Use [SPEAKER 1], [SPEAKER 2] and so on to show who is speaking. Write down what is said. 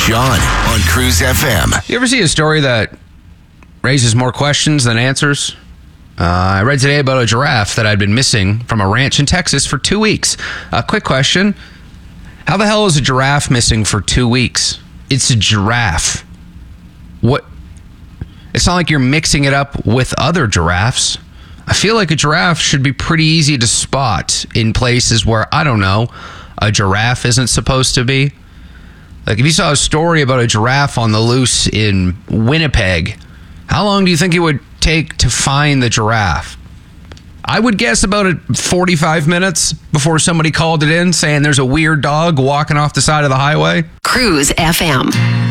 [SPEAKER 1] Sean on Cruise FM.
[SPEAKER 2] You ever see a story that raises more questions than answers? I read today about a giraffe that had been missing from a ranch in Texas for 2 weeks. A quick question. How the hell is a giraffe missing for 2 weeks? It's a giraffe. What? It's not like you're mixing it up with other giraffes. I feel like a giraffe should be pretty easy to spot in places where, I don't know, a giraffe isn't supposed to be. Like if you saw a story about a giraffe on the loose in Winnipeg, how long do you think it would take to find the giraffe? I would guess about 45 minutes before somebody called it in saying there's a weird dog walking off the side of the highway.
[SPEAKER 3] Cruise FM.